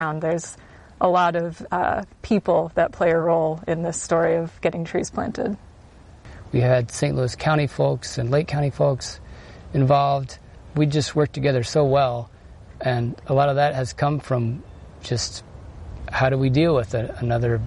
There's a lot of people that play a role in this story of getting trees planted. We had St. Louis County folks and Lake County folks involved. We just worked together so well, and a lot of that has come from just how do we deal with another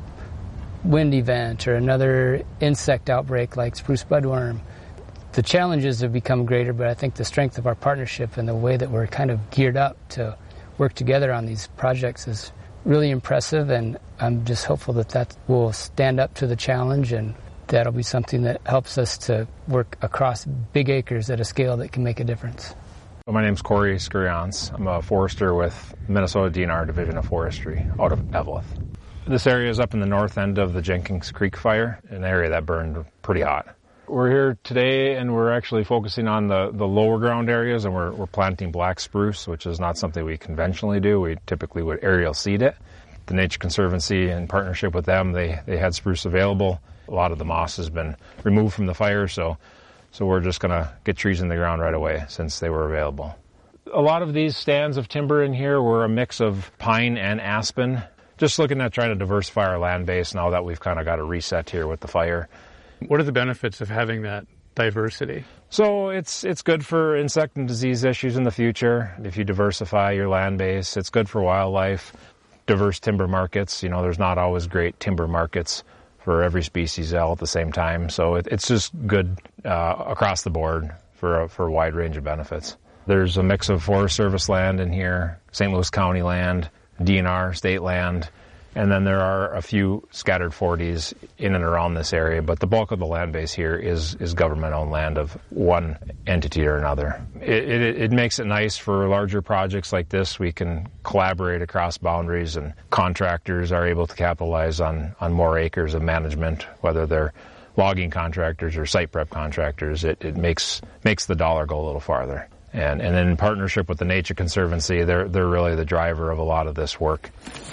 wind event or another insect outbreak like spruce budworm. The challenges have become greater, but I think the strength of our partnership and the way that we're kind of geared up to work together on these projects is really impressive, and I'm just hopeful that will stand up to the challenge, and that'll be something that helps us to work across big acres at a scale that can make a difference. My name's Corey Skurians. I'm a forester with Minnesota DNR Division of Forestry out of Eveleth. This area is up in the north end of the Jenkins Creek fire, an area that burned pretty hot. We're here today and we're actually focusing on the lower ground areas, and we're planting black spruce, which is not something we conventionally do. We typically would aerial seed it. The Nature Conservancy, in partnership with them, they had spruce available. A lot of the moss has been removed from the fire, so we're just going to get trees in the ground right away since they were available. A lot of these stands of timber in here were a mix of pine and aspen. Just looking at trying to diversify our land base now that we've kind of got a reset here with the fire. What are the benefits of having that diversity? So it's good for insect and disease issues in the future. If you diversify your land base, it's good for wildlife. Diverse timber markets, there's not always great timber markets for every species all at the same time. So it's just good across the board for a wide range of benefits. There's a mix of Forest Service land in here, St. Louis County land, DNR state land, and then there are a few scattered 40s in and around this area, but the bulk of the land base here is government-owned land of one entity or another. It makes it nice for larger projects like this. We can collaborate across boundaries, and contractors are able to capitalize on more acres of management, whether they're logging contractors or site prep contractors. It makes the dollar go a little farther. And in partnership with the Nature Conservancy, they're really the driver of a lot of this work.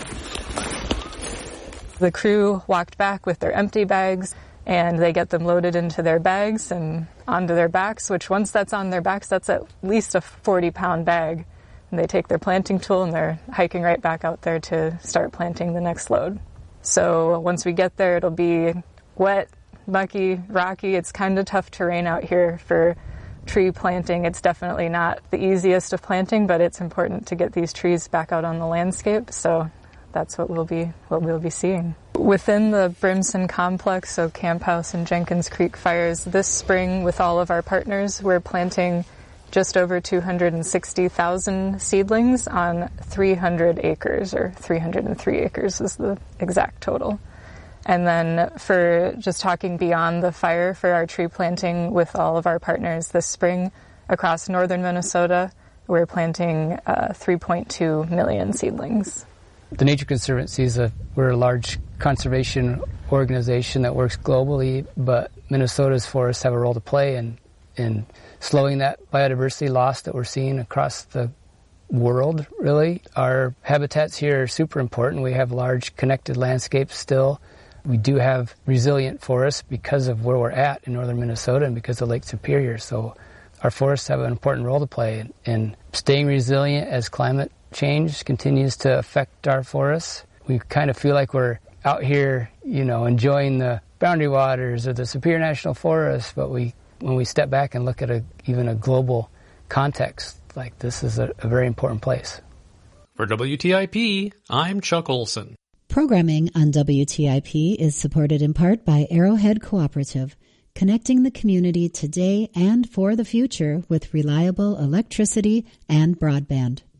The crew walked back with their empty bags, and they get them loaded into their bags and onto their backs, which once that's on their backs, that's at least a 40-pound bag. And they take their planting tool and they're hiking right back out there to start planting the next load. So once we get there, it'll be wet, mucky, rocky. It's kind of tough terrain out here for tree planting. It's definitely not the easiest of planting, but it's important to get these trees back out on the landscape. So that's what we'll be seeing. Within the Brimson complex, so Camp House and Jenkins Creek fires, this spring with all of our partners, we're planting just over 260,000 seedlings on 300 acres, or 303 acres is the exact total. And then for just talking beyond the fire, for our tree planting with all of our partners this spring across northern Minnesota, we're planting 3.2 million seedlings. The Nature Conservancy we're a large conservation organization that works globally, but Minnesota's forests have a role to play in slowing that biodiversity loss that we're seeing across the world, really. Our habitats here are super important. We have large connected landscapes still. We do have resilient forests because of where we're at in northern Minnesota and because of Lake Superior. So our forests have an important role to play in staying resilient as climate change continues to affect our forests. We kind of feel like we're out here, enjoying the Boundary Waters or the Superior National Forest, but when we step back and look at even a global context, like this is a very important place. For WTIP, I'm Chuck Olson. Programming on WTIP is supported in part by Arrowhead Cooperative, connecting the community today and for the future with reliable electricity and broadband.